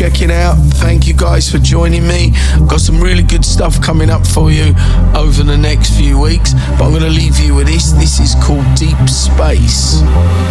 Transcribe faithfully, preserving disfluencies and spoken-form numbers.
checking out. Thank you guys for joining me. I've got some really good stuff coming up for you over the next few weeks, but I'm going to leave you with this. This is called Deep Space.